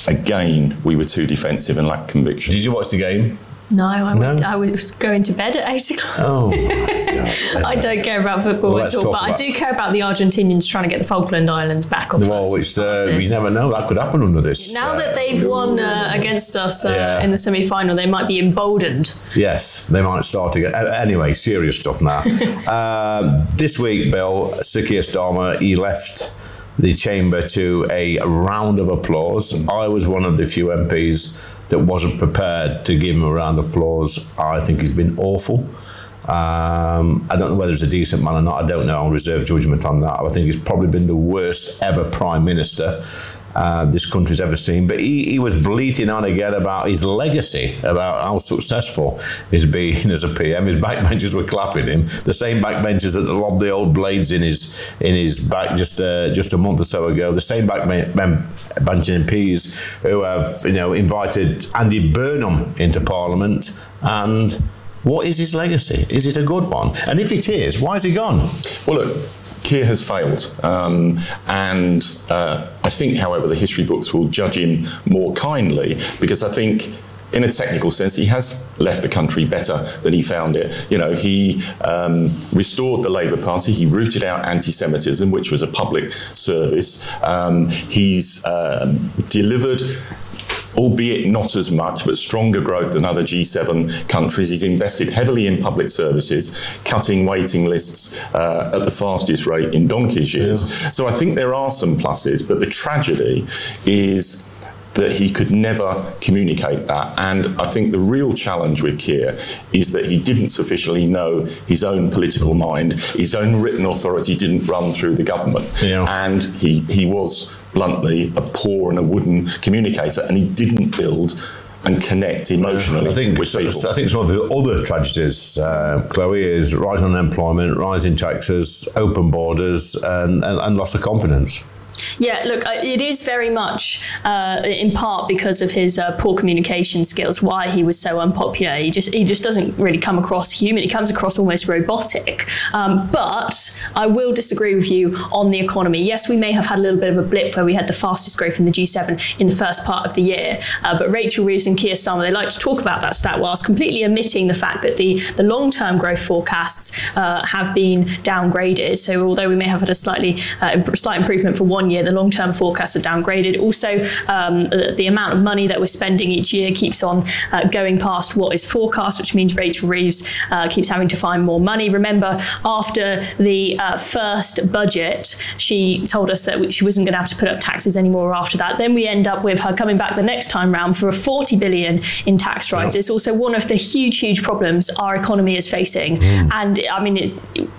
again, we were too defensive and lacked conviction. Did you watch the game? No, I was going to bed at 8 o'clock. Oh. I don't care about football at all, but I do care about the Argentinians trying to get the Falkland Islands back off. Well, we never know. That could happen under this. Now that they've won against us in the semi-final, they might be emboldened. Yes, they might start again. Anyway, serious stuff now. This week, Bill, Sir Keir Starmer, he left the chamber to a round of applause. I was one of the few MPs that wasn't prepared to give him a round of applause. I think he's been awful. I don't know whether he's a decent man or not. I don't know. I'll reserve judgment on that. I think he's probably been the worst ever Prime Minister this country's ever seen. But he was bleating on again about his legacy, about how successful he's been as a PM. His backbenchers were clapping him. The same backbenchers that lobbed the old blades in his back just a month or so ago. The same backbench MPs who have invited Andy Burnham into Parliament. And what is his legacy? Is it a good one? And if it is, why is he gone? Well, look, Keir has failed. And I think, however, the history books will judge him more kindly, because I think, in a technical sense, he has left the country better than he found it. He restored the Labour Party. He rooted out anti-Semitism, which was a public service. He's delivered, albeit not as much, but stronger growth than other G7 countries. He's invested heavily in public services, cutting waiting lists at the fastest rate in donkey's years. Yeah. So I think there are some pluses, but the tragedy is that he could never communicate that. And I think the real challenge with Keir is that he didn't sufficiently know his own political mind. His own written authority didn't run through the government. Yeah. And he was, bluntly, a poor and a wooden communicator, and he didn't build and connect emotionally with people. I think some of the other tragedies, Chloe, is rising unemployment, rising taxes, open borders, and loss of confidence. Yeah, look, it is very much in part because of his poor communication skills why he was so unpopular. He just doesn't really come across human. He comes across almost robotic. But I will disagree with you on the economy. Yes, we may have had a little bit of a blip where we had the fastest growth in the G7 in the first part of the year. But Rachel Reeves and Keir Starmer, they like to talk about that stat whilst completely omitting the fact that the long-term growth forecasts have been downgraded. So although we may have had a slight improvement for 1 year, the long-term forecasts are downgraded. Also, the amount of money that we're spending each year keeps on going past what is forecast, which means Rachel Reeves keeps having to find more money. Remember, after the first budget, she told us that she wasn't going to have to put up taxes anymore after that. Then we end up with her coming back the next time round for a 40 billion in tax rise. It's also one of the huge problems our economy is facing. And I mean,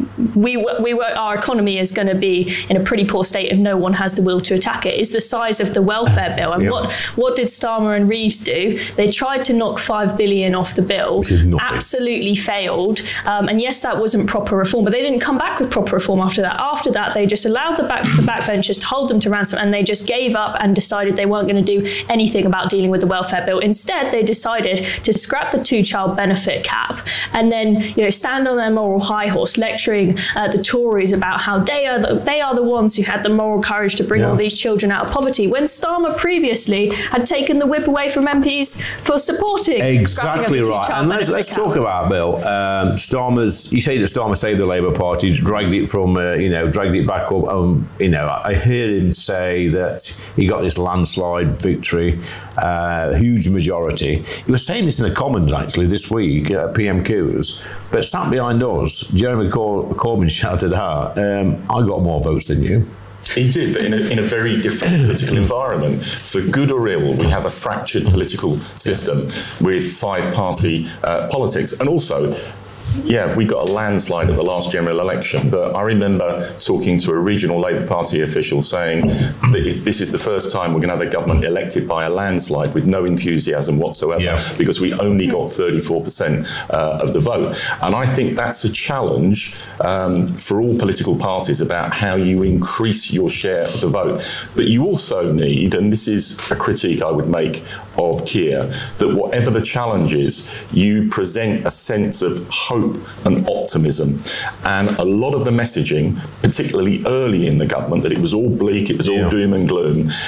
our economy is going to be in a pretty poor state if no one has the will to attack it. Is the size of the welfare bill. And what did Starmer and Reeves do? They tried to knock 5 billion off the bill, absolutely failed. And yes, that wasn't proper reform, but they didn't come back with proper reform after that. After that, they just allowed the backbenchers to hold them to ransom, and they just gave up and decided they weren't going to do anything about dealing with the welfare bill. Instead, they decided to scrap the 2-child benefit cap and then stand on their moral high horse, lecturing the Tories about how they are the ones who had the moral courage to bring all these children out of poverty, when Starmer previously had taken the whip away from MPs for supporting exactly right. And let's talk about Bill. You say that Starmer saved the Labour Party, dragged it back up. I hear him say that he got this landslide victory, huge majority. He was saying this in the Commons actually this week at PMQs, but sat behind us, Jeremy Corbyn shouted out, "I got more votes than you." He did, but in a very different political environment. For good or ill, we have a fractured political system with 5-party politics. And also, we got a landslide at the last general election, but I remember talking to a regional Labour Party official saying that this is the first time we're going to have a government elected by a landslide with no enthusiasm whatsoever, because we only got 34% of the vote. And I think that's a challenge for all political parties about how you increase your share of the vote. But you also need, and this is a critique I would make of Keir, that whatever the challenge is, you present a sense of hope and optimism. And a lot of the messaging, particularly early in the government, that it was all bleak, it was all doom and gloom,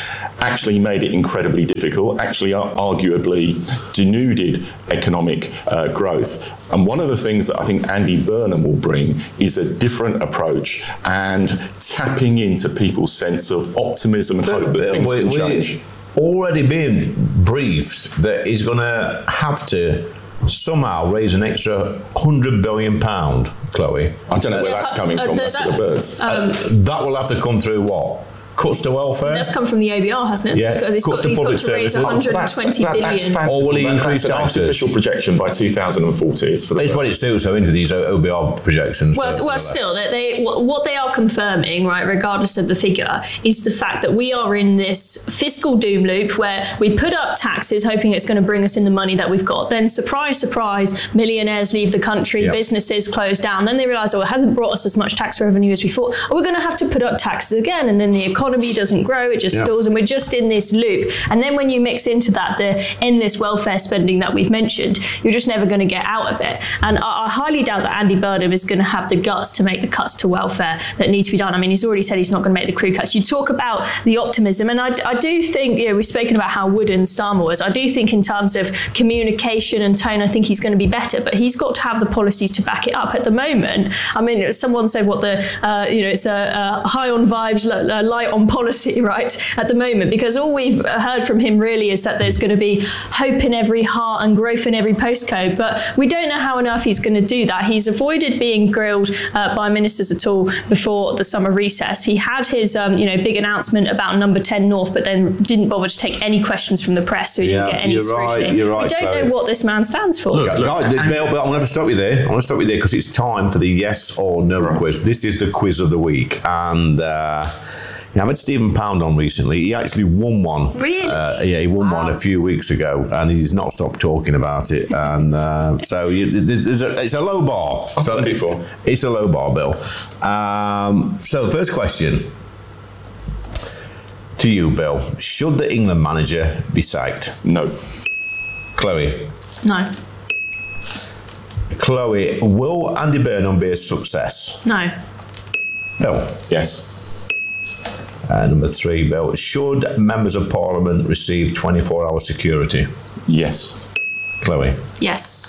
actually made it incredibly difficult, actually arguably denuded economic growth. And one of the things that I think Andy Burnham will bring is a different approach and tapping into people's sense of optimism and hope that things can change. Already being briefed that he's going to have to somehow raise an extra £100 billion, Chloe. I don't know where that's coming from. That's for the birds. That will have to come through what? Cuts to welfare? That's come from the ABR, hasn't it? Yeah, He's got to raise 120 billion. Or will he increase an taxes? artificial projection by 2040. It's what it suits, so into these OBR projections. Well, still, what they are confirming, right, regardless of the figure, is the fact that we are in this fiscal doom loop where we put up taxes hoping it's going to bring us in the money that we've got. Then, surprise, surprise, millionaires leave the country, businesses close down. Then they realise, it hasn't brought us as much tax revenue as we thought. We're going to have to put up taxes again, and then the economy doesn't grow, it just stalls, and we're just in this loop. And then when you mix into that the endless welfare spending that we've mentioned, you're just never going to get out of it. And I highly doubt that Andy Burnham is going to have the guts to make the cuts to welfare that need to be done. I mean, he's already said he's not going to make the crew cuts. You talk about the optimism, and I do think, we've spoken about how wooden Starmer was. I do think in terms of communication and tone, I think he's going to be better, but he's got to have the policies to back it up. At the moment, I mean, someone said it's a high on vibes, light on policy, right, at the moment, because all we've heard from him really is that there's going to be hope in every heart and growth in every postcode, but we don't know how on earth he's going to do that. He's avoided being grilled by ministers at all before the summer recess. He had his big announcement about number 10 North, but then didn't bother to take any questions from the press, so he didn't get any scrutiny. You're right, we don't know what this man stands for. Look, but I'm going to stop you there. I'm going to stop you there because it's time for the yes or no quiz. This is the quiz of the week, and I had Stephen Pound on recently. He actually won one. Really? He won one a few weeks ago, and he's not stopped talking about it. And it's a low bar. I've done it before. It's a low bar, Bill. So first question to you, Bill. Should the England manager be sacked? No. Chloe? No. Chloe, will Andy Burnham be a success? No. Bill? Yes. Number 3, Bill. Should members of Parliament receive 24-hour security? Yes. Chloe? Yes.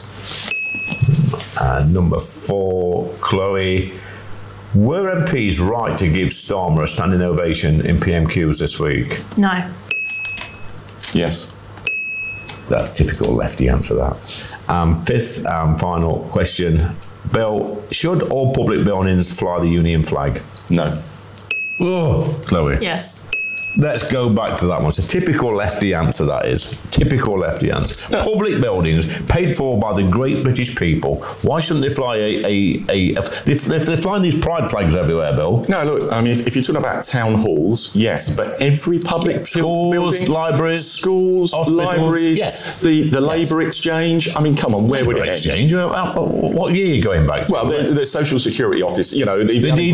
Number 4, Chloe. Were MPs right to give Starmer a standing ovation in PMQs this week? No. Yes. That's typical lefty answer, that. 5th and final question. Bill, should all public buildings fly the Union flag? No. Oh, Chloe. Yes. Let's go back to that one. It's a typical lefty answer, that is. Typical lefty answer. Public buildings paid for by the great British people. Why shouldn't they fly they're flying these pride flags everywhere, Bill? No, look, I mean, if you're talking about town halls, yes, but every public schools, building, libraries, schools, hospitals, libraries, yes. the Labour Exchange. I mean, come on, where would it exchange? end? What year are you going back to? Well, the Social Security Office, the DWP.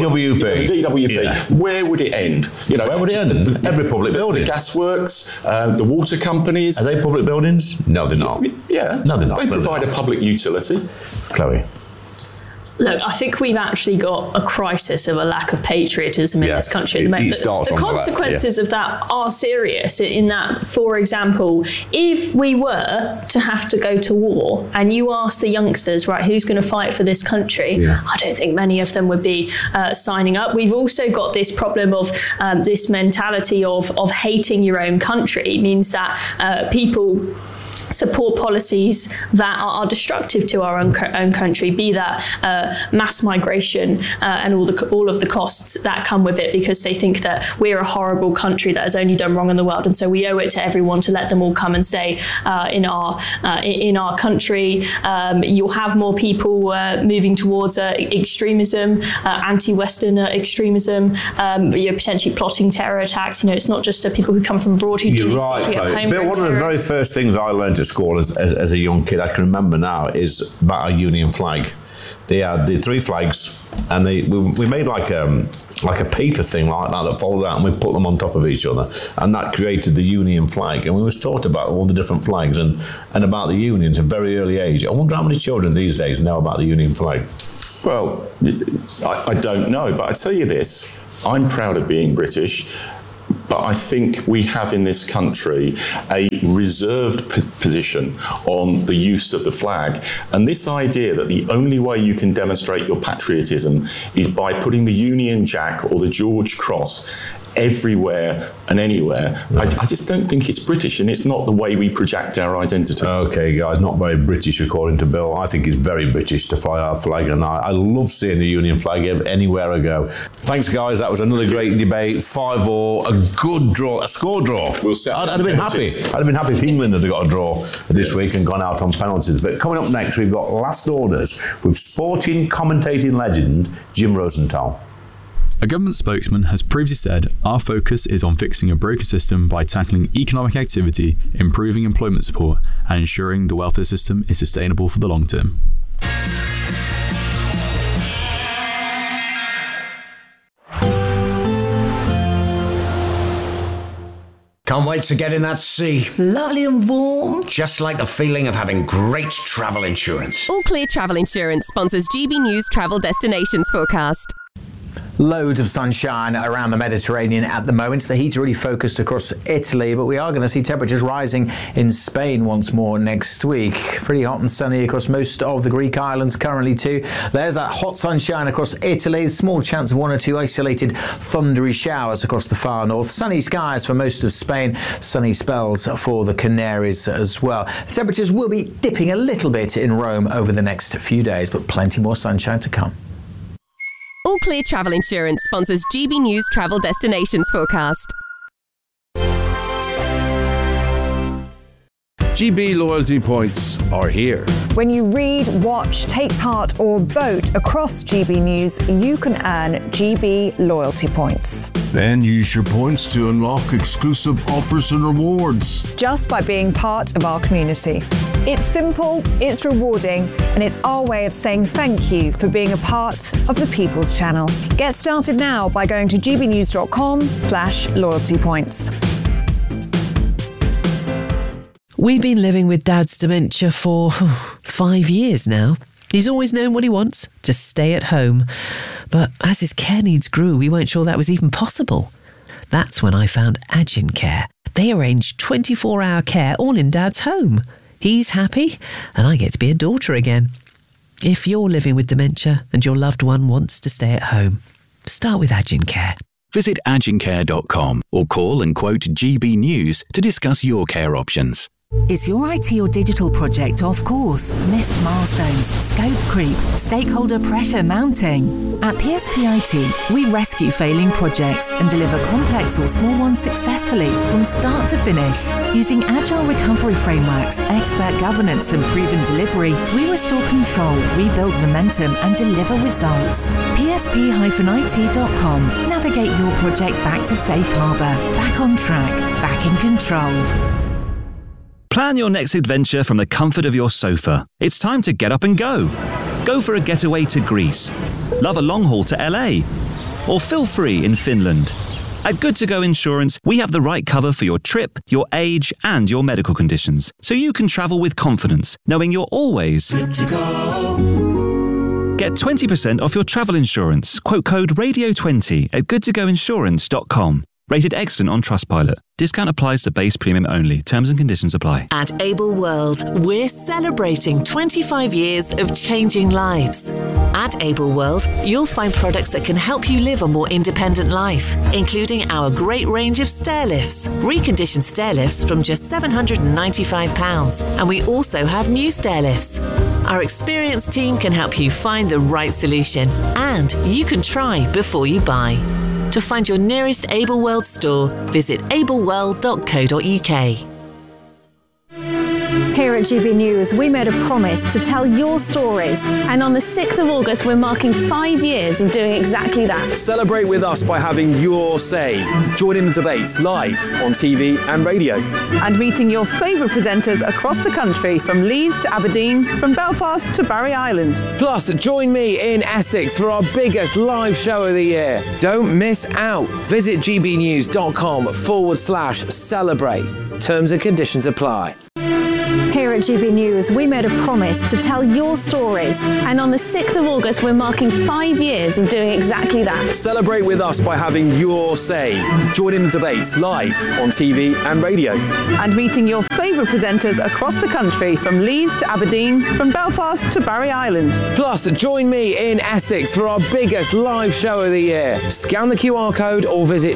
The DWP. Yeah. Where would it end? Where would it end? Every public building. The gasworks, the water companies. Are they public buildings? No, they're not. Yeah. No, they're not. They provide a public utility. Chloe. Look, I think we've actually got a crisis of a lack of patriotism in this country at the moment. The consequences of that are serious in that, for example, if we were to have to go to war and you ask the youngsters, right, who's going to fight for this country, I don't think many of them would be signing up. We've also got this problem of this mentality of hating your own country. It means that people support policies that are destructive to our own country, be that mass migration and all of the costs that come with it, because they think that we're a horrible country that has only done wrong in the world, and so we owe it to everyone to let them all come and stay in our country. You'll have more people moving towards extremism, anti-Western extremism. You're potentially plotting terror attacks. It's not just people who come from abroad who do these things. We have Bill, one of the very first things I learned at school as a young kid, I can remember now, is about our Union flag. They had the 3 flags, and we made like a paper thing like that folded out, and we put them on top of each other, and that created the Union flag. And we was taught about all the different flags and about the Union at a very early age. I wonder how many children these days know about the Union flag. Well, I don't know, but I tell you this: I'm proud of being British. but I think we have in this country a reserved position on the use of the flag. And this idea that the only way you can demonstrate your patriotism is by putting the Union Jack or the George Cross everywhere and anywhere. I just don't think it's British, and it's not the way we project our identity. Okay, guys, not very British according to Bill. I think it's very British to fly our flag, and I love seeing the Union flag anywhere I go. Thanks, guys. That was another great debate. 5-5, a good draw, a score draw. I'd have been happy. I'd have been happy if England had got a draw this week and gone out on penalties. But coming up next, we've got Last Orders with sporting commentating legend Jim Rosenthal. A government spokesman has previously said, "Our focus is on fixing a broken system by tackling economic activity, improving employment support, and ensuring the welfare system is sustainable for the long term." Can't wait to get in that sea. Lovely and warm. Just like the feeling of having great travel insurance. All Clear Travel Insurance sponsors GB News Travel Destinations Forecast. Loads of sunshine around the Mediterranean at the moment. The heat's really focused across Italy, but we are going to see temperatures rising in Spain once more next week. Pretty hot and sunny across most of the Greek islands currently too. There's that hot sunshine across Italy. Small chance of 1 or 2 isolated thundery showers across the far north. Sunny skies for most of Spain. Sunny spells for the Canaries as well. The temperatures will be dipping a little bit in Rome over the next few days, but plenty more sunshine to come. All Clear Travel Insurance sponsors GB News Travel Destinations Forecast. GB loyalty points are here. When you read, watch, take part or vote across GB News, you can earn GB loyalty points. Then use your points to unlock exclusive offers and rewards. Just by being part of our community. It's simple, it's rewarding, and it's our way of saying thank you for being a part of the People's Channel. Get started now by going to gbnews.com/loyalty points. We've been living with Dad's dementia for 5 years now. He's always known what he wants, to stay at home. But as his care needs grew, we weren't sure that was even possible. That's when I found Agin Care. They arrange 24-hour care all in Dad's home. He's happy, and I get to be a daughter again. If you're living with dementia and your loved one wants to stay at home, start with Agin Care. Visit agincare.com or call and quote GB News to discuss your care options. Is your IT or digital project off course? Missed milestones, scope creep, stakeholder pressure mounting? At PSP IT, we rescue failing projects and deliver complex or small ones successfully from start to finish. Using agile recovery frameworks, expert governance and proven delivery, we restore control, rebuild momentum and deliver results. PSP-IT.com. Navigate your project back to safe harbour, back on track, back in control. Plan your next adventure from the comfort of your sofa. It's time to get up and go. Go for a getaway to Greece. Love a long haul to LA. Or feel free in Finland. At Good To Go Insurance, we have the right cover for your trip, your age, and your medical conditions, so you can travel with confidence, knowing you're always good to go. Get 20% off your travel insurance. Quote code RADIO20 at goodtogoinsurance.com. Rated excellent on Trustpilot. Discount applies to base premium only. Terms and conditions apply. At Able World, we're celebrating 25 years of changing lives. At Able World, you'll find products that can help you live a more independent life, including our great range of stair lifts, reconditioned stair lifts from just £795. And we also have new stair lifts. Our experienced team can help you find the right solution, and you can try before you buy. To find your nearest Able World store, visit ableworld.co.uk. Here at GB News, we made a promise to tell your stories. And on the 6th of August, we're marking 5 years of doing exactly that. Celebrate with us by having your say. Join in the debates live on TV and radio. And meeting your favourite presenters across the country, from Leeds to Aberdeen, from Belfast to Barry Island. Plus, join me in Essex for our biggest live show of the year. Don't miss out. Visit gbnews.com/celebrate. Terms and conditions apply. Here at GB News, we made a promise to tell your stories. And on the 6th of August, we're marking 5 years of doing exactly that. Celebrate with us by having your say. Join in the debates live on TV and radio. And meeting your favourite presenters across the country, from Leeds to Aberdeen, from Belfast to Barry Island. Plus, join me in Essex for our biggest live show of the year. Scan the QR code or visit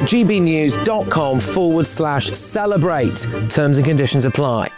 gbnews.com/celebrate. Terms and conditions apply.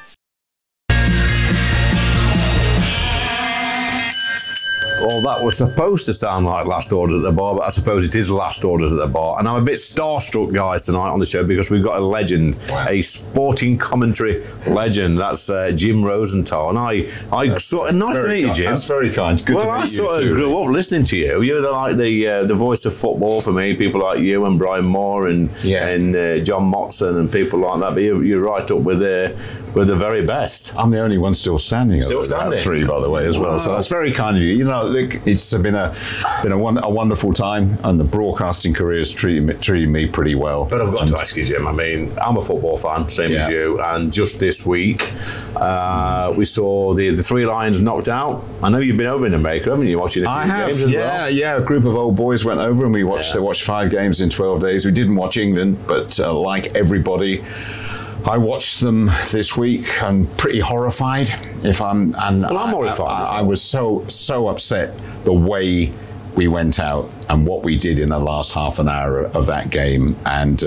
Well, that was supposed to sound like Last Orders at the Bar, but I suppose it is Last Orders at the Bar. And I'm a bit starstruck, guys, tonight on the show because we've got a legend, a sporting commentary legend. That's Jim Rosenthal. And I sort of, nice to meet you, Jim. That's very kind. Good to meet you. Well, I sort of grew up listening to you. You're like the voice of football for me. People like you and Brian Moore and John Motson and people like that. But you're right up with the very best. I'm the only one still standing. Still standing. 3, by the way, as well. So that's very kind of you. You know, it's been a wonderful time, and the broadcasting career has treated me pretty well. But I've got to ask you, Jim. I mean, I'm a football fan, same as you. And just this week, we saw the Three Lions knocked out. I know you've been over in America, haven't you? Watching a few games as well. Yeah. A group of old boys went over and we watched 5 games in 12 days. We didn't watch England, but like everybody, I watched them this week and pretty horrified. I'm horrified. I was so upset the way we went out and what we did in the last half an hour of that game. And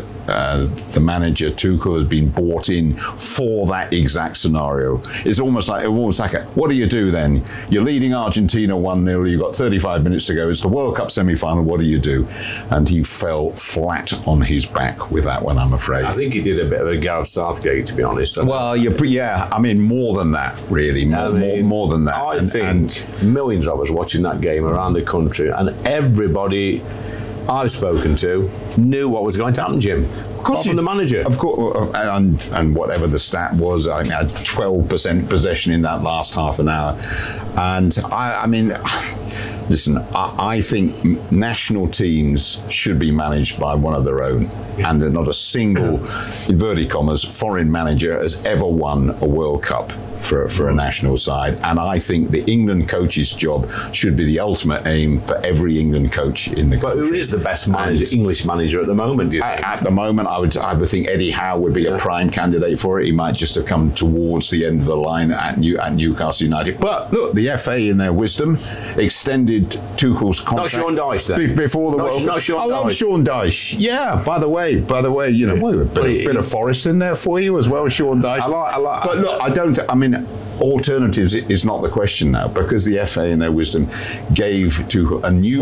the manager, Tuchel, has been bought in for that exact scenario. It's almost like what do you do then? You're leading Argentina 1-0, you've got 35 minutes to go, it's the World Cup semi-final, what do you do? And he fell flat on his back with that one, I'm afraid. I think he did a bit of a Gareth Southgate, to be honest. Well, I mean, more than that, really. More than that. I think millions of us watching that game around the country, and everybody I've spoken to knew what was going to happen, Jim. Of course, from the manager. Of course, and whatever the stat was, I think I had 12% possession in that last half an hour. And I mean, listen, I think national teams should be managed by one of their own, and that not a single, inverted commas, foreign manager has ever won a World Cup for a national side. And I think the England coach's job should be the ultimate aim for every England coach in the country. But who is the best English manager at the moment, do you think? At the moment, I would think Eddie Howe would be a prime candidate for it. He might just have come towards the end of the line at Newcastle United. But look, the FA, in their wisdom, extended Tuchel's contract. Not Sean Dyche, then. Before the World Cup. I love Sean Dyche. Yeah, by the way, you know, a bit of Forest in there for you as well, Sean Dyche. But look, alternatives is not the question now, because the FA, in their wisdom, gave Tuchel a new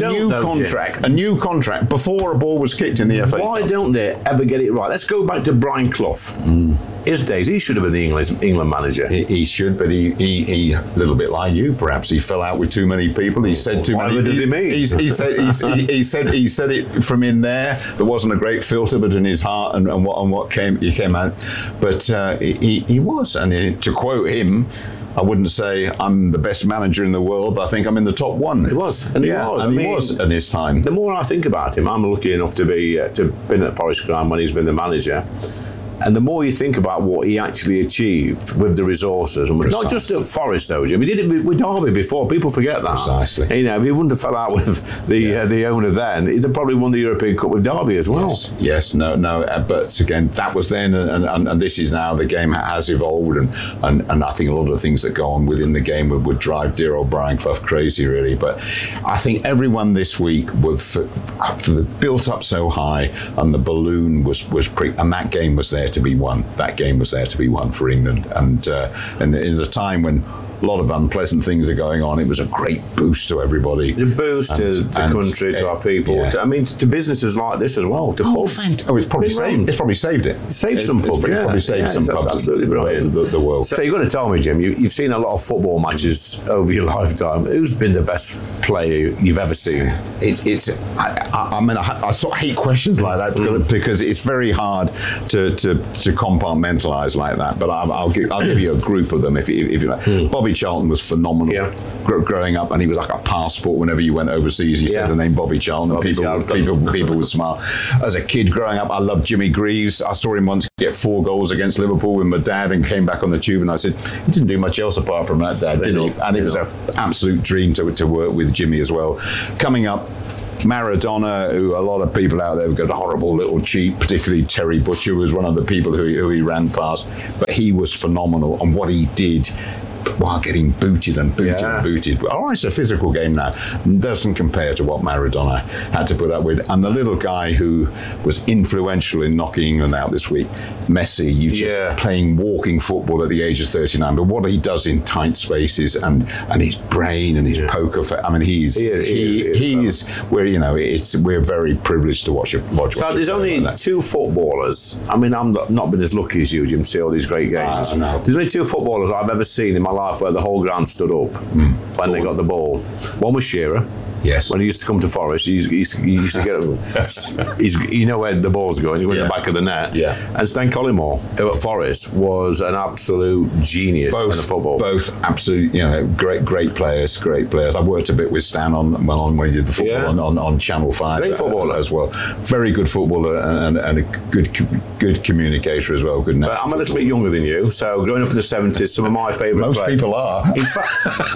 contract before a ball was kicked in the FA. Why don't they ever get it right? Let's go back to Brian Clough. His days, he should have been the England manager. He should, but he a little bit like you, perhaps. He fell out with too many people. He said too many. What does he mean? He said it from in there. There wasn't a great filter between his heart and what came out. But he was, and to quote him, I wouldn't say I'm the best manager in the world, but I think I'm in the top one. He was, and he was at his time. The more I think about him, I'm lucky enough to been at Forest Grime when he's been the manager. And the more you think about what he actually achieved with the resources, and not just at Forest, though, Jim. He did it with Derby before. People forget that. Precisely. You know, if he wouldn't have fell out with the owner then, he'd have probably won the European Cup with Derby as well. Yes. No. But again, that was then, and this is now. The game has evolved, and I think a lot of the things that go on within the game would drive dear old Brian Clough crazy, really. But I think everyone this week was built up so high, and the balloon was and that game was there to be won. That game was there to be won for England, and in a time when a lot of unpleasant things are going on, it was a great boost to everybody. It's a boost to the country, to our people. Yeah. To businesses like this as well. To pubs. It's probably saved it. It saved some pubs. It's probably saved some pubs. Absolutely brilliant. The world. So you've got to tell me, Jim, you've seen a lot of football matches over your lifetime. Who's been the best player you've ever seen? I sort of hate questions like that because it's very hard to compartmentalise like that. But I'll give you a group of them if you like. Bobby Bobby Charlton was phenomenal growing up, and he was like a passport whenever you went overseas. You said the name Bobby Charlton, and people would smile. As a kid growing up, I loved Jimmy Greaves. I saw him once get 4 goals against Liverpool with my dad, and came back on the tube, and I said, he didn't do much else apart from that, Dad, did he? And it was an absolute dream to work with Jimmy as well. Coming up, Maradona, who a lot of people out there have got a horrible little cheat, particularly Terry Butcher was one of the people who he ran past, but he was phenomenal on what he did while getting booted and booted. Oh, it's a physical game now. Doesn't compare to what Maradona had to put up with. And the little guy who was influential in knocking England out this week, Messi, just playing walking football at the age of 39. But what he does in tight spaces and his brain and his poker face, I mean, he is where, you know, we're very privileged to watch it. So there's only 2 footballers. I mean, I'm not been as lucky as you, Jim, to see all these great games. There's only 2 footballers I've ever seen in my life where the whole ground stood up when they got the ball. One was Shearer. Yes. When he used to come to Forest, he used to get you know where the ball's going, you go in the back of the net. Yeah. And Stan Collymore, who at Forest was an absolute genius in the football. Both absolute, you know, great players. I worked a bit with Stan on when he did the football on Channel 5. Great footballer as well. Very good footballer and a good communicator as well. Good. But I'm a little bit younger than you, so growing up in the 70s, some of my favourite Most people are. In fact,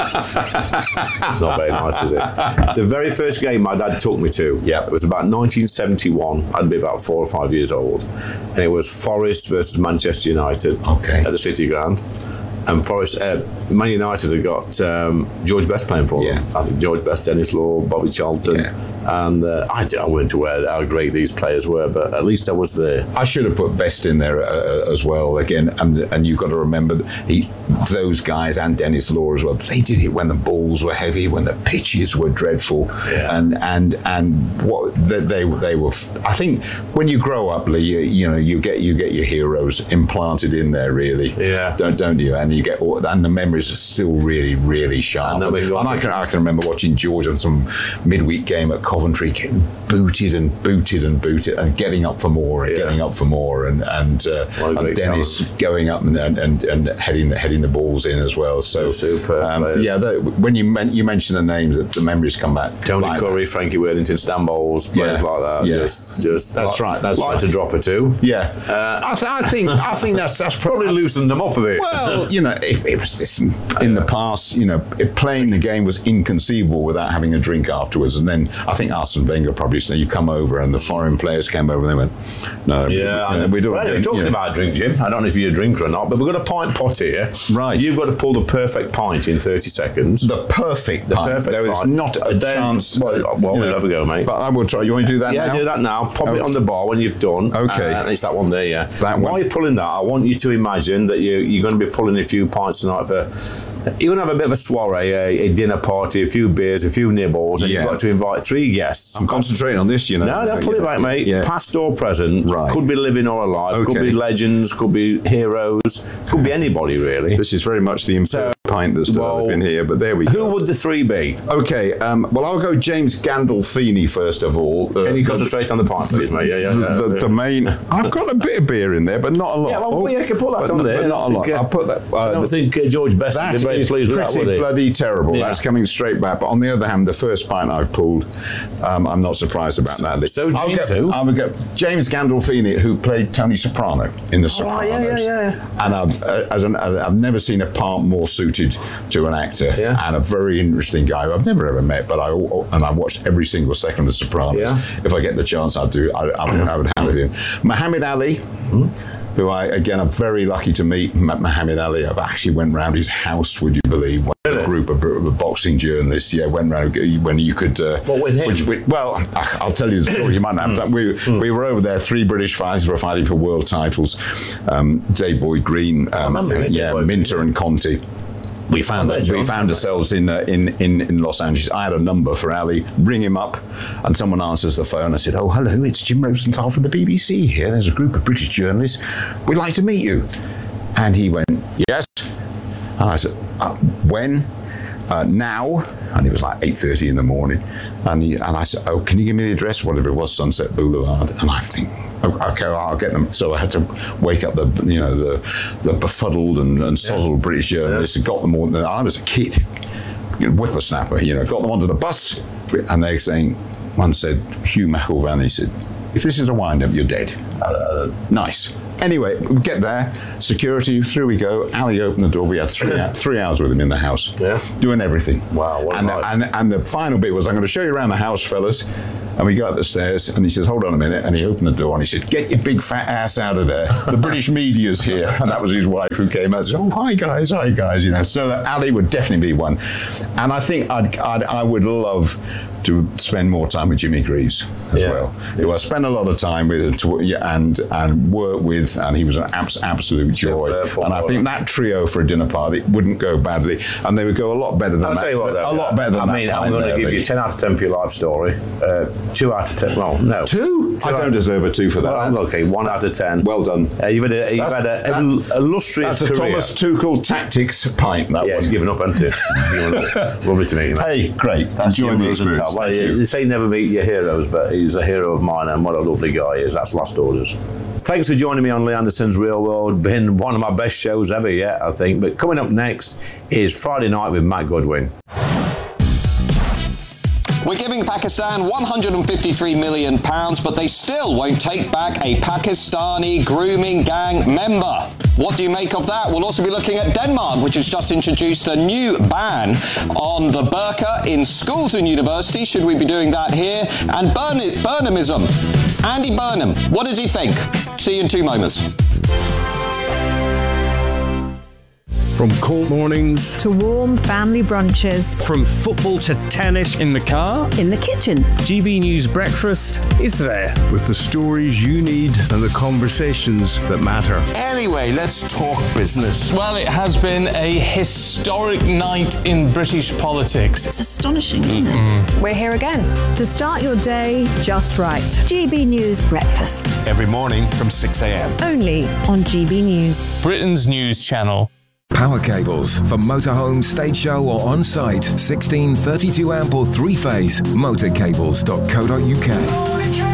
it's not very nice, is it? The very first game my dad took me to, it was about 1971. I'd be about 4 or 5 years old, and it was Forest versus Manchester United at the City Ground. And Forest, Man United had got George Best playing for them. I think George Best, Dennis Law, Bobby Charlton, and I weren't aware how great these players were, but at least I was there. I should have put Best in there as well again, and you've got to remember those guys and Dennis Law as well. They did it when the balls were heavy, when the pitches were dreadful, and what they were. I think when you grow up, Lee, you get your heroes implanted in there, really. Don't you? And you get and the memories are still really, really sharp. And I can remember watching George on some midweek game at Coventry, getting booted and getting up for more and Dennis going up and heading the balls in as well. So when you mention the names, the memories come back. Tony Curry, Frankie Worthington, Stan Bowles, players like that. Just that's right. That's like to drop a 2. I think that's probably loosened them up a bit. Well, you know, it was this in the past. You know, playing the game was inconceivable without having a drink afterwards. And then I think Arsene Wenger probably said, "You come over," and the foreign players came over and they went, "No." We talked about drink, Jim. I don't know if you're a drinker or not, but we've got a pint pot here. Right. You've got to pull the perfect pint in 30 seconds. The perfect pint. There is not a chance. Well, we'll have a go, mate. But I will try. You want to do that now? Yeah, do that now. Pop it on the bar when you've done. Okay. It's that one there, That one. While you're pulling that, I want you to imagine that you're going to be pulling a few pints tonight for... You're going to have a bit of a soiree, a dinner party, a few beers, a few nibbles, and you've got to invite 3 guests. I'm concentrating on this, you know. No, pull it back, mate. Past or present. Right. Could be living or alive. Could be legends. Could be heroes. Could be anybody, really. This is very much the imperfect pint that's developing here, but there we go. Who would the 3 be? Okay, well, I'll go James Gandolfini first of all. Can you concentrate on the pint, please, mate? The main... I've got a bit of beer in there, but not a lot. Yeah, well, you can put that on there. But not a lot. I'll put that... I don't think George Best would be very pleased with that, would he? Bloody terrible. That's coming straight back. But on the other hand, the first pint I've pulled, I'm not surprised about that. So I would get James Gandolfini, who played Tony Soprano in The Sopranos. And I've never seen a part more suited to an actor, and a very interesting guy who I've never ever met, but I watched every single second of The Sopranos. If I get the chance, I would have it in. Muhammad Ali. Who I'm very lucky to meet. Muhammad Ali. I've actually went round his house, would you believe? A group of boxing journalists, went round when you could... what with him? Well, I'll tell you the story. You might not have time. We were over there, 3 British fighters were fighting for world titles. Dave Boyd Green, Minter and Conti. We found ourselves in Los Angeles. I had a number for Ali. Ring him up, and someone answers the phone. I said, "Oh, hello, it's Jim Rosenthal from the BBC here. There's a group of British journalists. We'd like to meet you." And he went, "Yes." And I said, "When?" now, and it was like 8:30 in the morning, and I said, oh, can you give me the address, whatever it was, Sunset Boulevard, and I think, okay, I'll get them. So I had to wake up the befuddled and sozzled British journalists and got them all. I was a kid, whippersnapper, got them onto the bus, and they're saying, one said, Hugh McIlvanney said, if this is a wind-up, you're dead. Nice. Anyway, we get there, security, through we go. Ali opened the door. We had 3 hours with him in the house, doing everything. Wow, what and the final bit was, I'm going to show you around the house, fellas. And we go up the stairs, and he says, hold on a minute. And he opened the door, and he said, get your big fat ass out of there. The British media's here. And that was his wife who came out and said, oh, hi, guys. So that Ali would definitely be one. And I think I would love to spend more time with Jimmy Greaves as well. Who I spent a lot of time with and worked with, and he was an absolute joy. And I think that trio for a dinner party wouldn't go badly, and they would go a lot better than that. I'll tell you what, though, a lot better than that. I mean, I'm going to give you 10 out of 10 for your life story. 2 out of 10. Well, no. 2? I don't deserve a 2 for that. Well, okay, 1 out of 10. Well done. You've had an illustrious career. That's a Thomas Tuchel tactics pint. That he's given up, hasn't he? Lovely to meet you, mate. Hey, great. Enjoy the experience. Well, you say never meet your heroes, but he's a hero of mine, and what a lovely guy he is. That's Last Orders. Thanks for joining me on Lee Anderson's Real World. Been one of my best shows ever yet, I think. But coming up next is Friday Night with Matt Goodwin. We're giving Pakistan £153 million, but they still won't take back a Pakistani grooming gang member. What do you make of that? We'll also be looking at Denmark, which has just introduced a new ban on the burqa in schools and universities. Should we be doing that here? And Burnhamism. Andy Burnham, what did he think? See you in 2 moments. From cold mornings to warm family brunches. From football to tennis in the car. In the kitchen. GB News Breakfast is there. With the stories you need and the conversations that matter. Anyway, let's talk business. Well, it has been a historic night in British politics. It's astonishing, isn't it? We're here again to start your day just right. GB News Breakfast. Every morning from 6 a.m. Only on GB News. Britain's news channel. Power cables for motorhome, stage show or on-site. 16, 32 amp or 3-phase. Motorcables.co.uk.